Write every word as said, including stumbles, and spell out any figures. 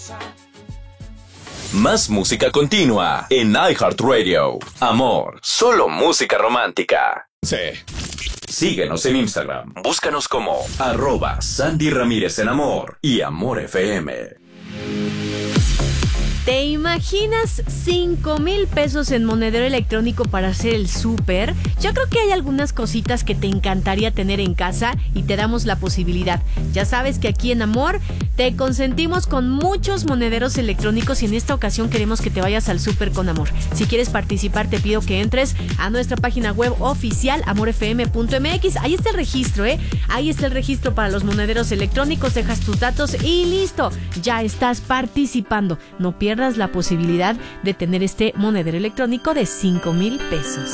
Más música continua en iHeartRadio. Amor, solo música romántica. Sí. Síguenos en Instagram. Búscanos como arroba Sandy Ramírez en Amor y Amor F M. ¿Te imaginas cinco mil pesos en monedero electrónico para hacer el súper? Yo creo que hay algunas cositas que te encantaría tener en casa y te damos la posibilidad. Ya sabes que aquí en Amor te consentimos con muchos monederos electrónicos y en esta ocasión queremos que te vayas al súper con Amor. Si quieres participar, te pido que entres a nuestra página web oficial amor f m punto m x. Ahí está el registro, ¿eh? Ahí está el registro para los monederos electrónicos. Dejas tus datos y listo. Ya estás participando. No pierdas la posibilidad de tener este monedero electrónico de cinco mil pesos.